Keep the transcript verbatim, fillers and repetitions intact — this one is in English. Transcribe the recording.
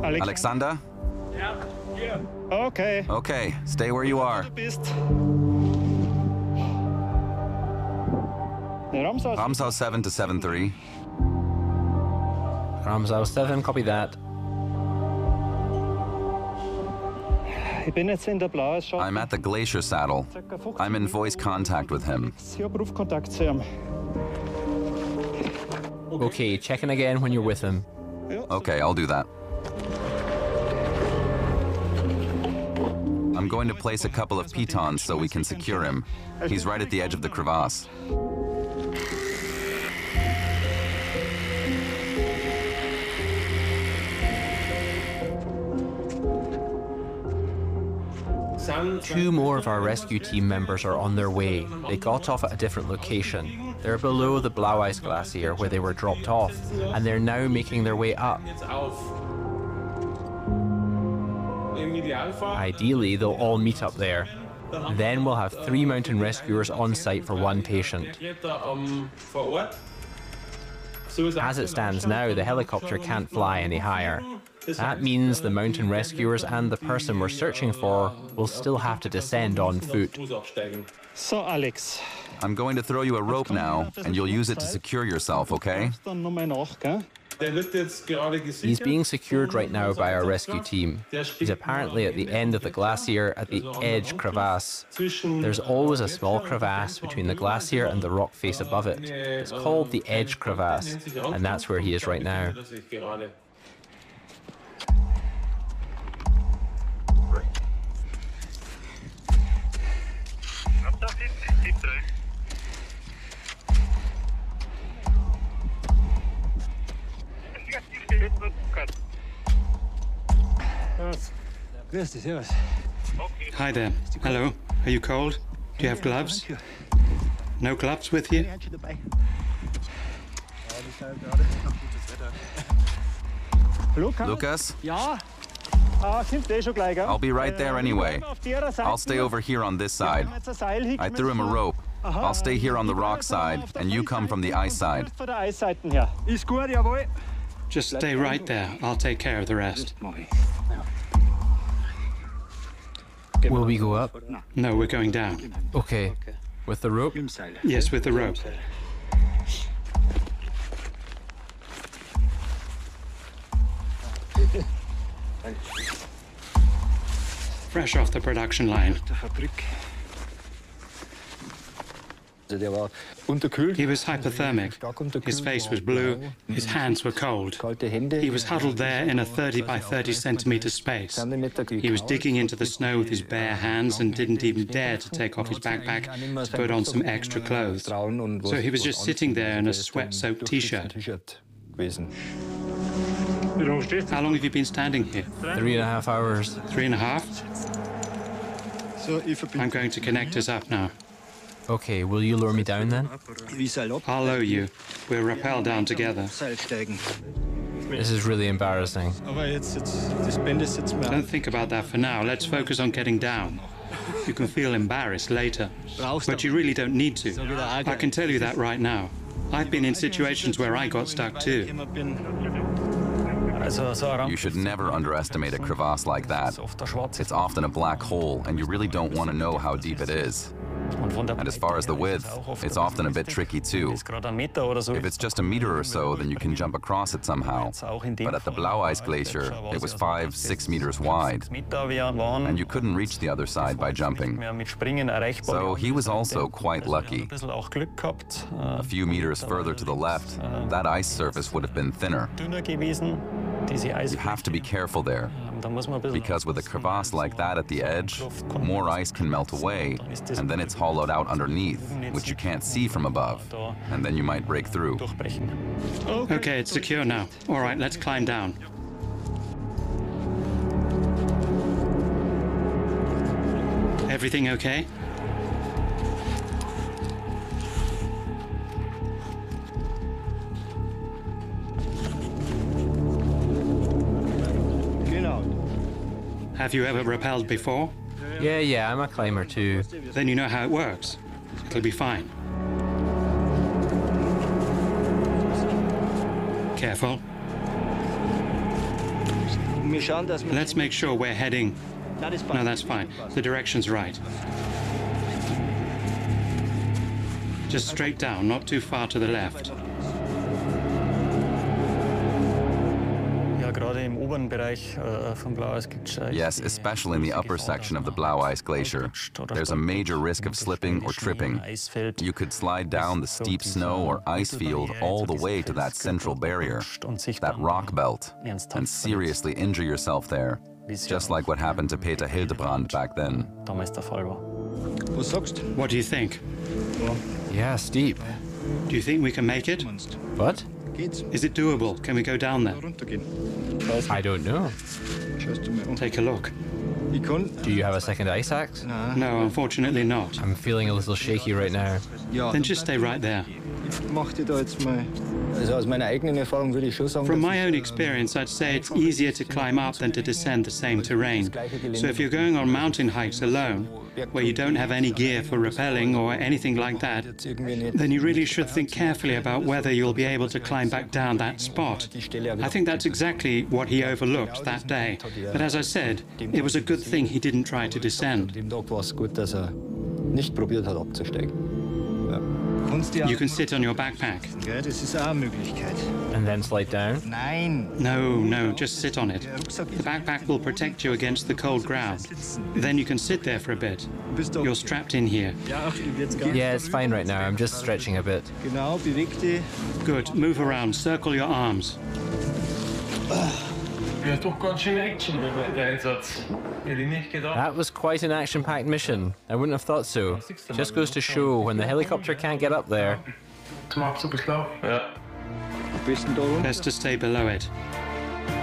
Alexander? Okay. Okay, stay where you are. Ramsau seven to seven three. Ramsau seven, copy that. I'm at the glacier saddle. I'm in voice contact with him. Okay, check in again when you're with him. Okay, I'll do that. I'm going to place a couple of pitons so we can secure him. He's right at the edge of the crevasse. Two more of our rescue team members are on their way. They got off at a different location. They're below the Blaueis Glacier where they were dropped off, and they're now making their way up. Ideally, they'll all meet up there. Then we'll have three mountain rescuers on site for one patient. As it stands now, the helicopter can't fly any higher. That means the mountain rescuers and the person we're searching for will still have to descend on foot. So, Alex. I'm going to throw you a rope now, and you'll use it to secure yourself, okay? He's being secured right now by our rescue team. He's apparently at the end of the glacier at the edge crevasse. There's always a small crevasse between the glacier and the rock face above it. It's called the edge crevasse, and that's where he is right now. Hi there. Hello. Are you cold? Do you have gloves? No gloves with you? Lucas? I'll be right there anyway. I'll stay over here on this side. I threw him a rope. I'll stay here on the rock side, and you come from the ice side. Just stay right there. I'll take care of the rest. Will we go up? No, we're going down. Okay. With the rope? Yes, with the rope. Fresh off the production line. He was hypothermic. His face was blue. His hands were cold. He was huddled there in a thirty by thirty centimeter space. He was digging into the snow with his bare hands and didn't even dare to take off his backpack to put on some extra clothes. So he was just sitting there in a sweat-soaked t-shirt. How long have you been standing here? Three and a half hours. Three and a half? I'm going to connect us up now. Okay, will you lower me down then? I'll lower you. We'll rappel down together. This is really embarrassing. Don't think about that for now. Let's focus on getting down. You can feel embarrassed later, but you really don't need to. I can tell you that right now. I've been in situations where I got stuck too. You should never underestimate a crevasse like that. It's often a black hole, and you really don't want to know how deep it is. And as far as the width, it's often a bit tricky too. If it's just a meter or so, then you can jump across it somehow. But at the Blaueis Glacier, it was five, six meters wide, and you couldn't reach the other side by jumping. So he was also quite lucky. A few meters further to the left, that ice surface would have been thinner. You have to be careful there, because with a crevasse like that at the edge, more ice can melt away, and then it's hollowed out underneath, which you can't see from above, and then you might break through. Okay, it's secure now. All right, let's climb down. Everything okay? Have you ever rappelled before? Yeah, yeah, I'm a climber too. Then you know how it works. It'll be fine. Careful. Let's make sure we're heading... No, that's fine. The direction's right. Just straight down, not too far to the left. Yes, especially in the upper section of the Blaueis Glacier. There's a major risk of slipping or tripping. You could slide down the steep snow or ice field all the way to that central barrier, that rock belt, and seriously injure yourself there, just like what happened to Peter Hildebrand back then. What do you think? Yeah, steep. Do you think we can make it? What? Is it doable? Can we go down there? I don't know. Take a look. Do you have a second ice axe? No, unfortunately not. I'm feeling a little shaky right now. Then just stay right there. From my own experience, I'd say it's easier to climb up than to descend the same terrain. So if you're going on mountain hikes alone, where you don't have any gear for rappelling or anything like that, then you really should think carefully about whether you'll be able to climb back down that spot. I think that's exactly what he overlooked that day. But as I said, it was a good thing he didn't try to descend. You can sit on your backpack. And then slide down? No, no, just sit on it. The backpack will protect you against the cold ground. Then you can sit there for a bit. You're strapped in here. Yeah, it's fine right now. I'm just stretching a bit. Good. Move around. Circle your arms. That was quite an action-packed mission. I wouldn't have thought so. Just goes to show when the helicopter can't get up there. Best to stay below it.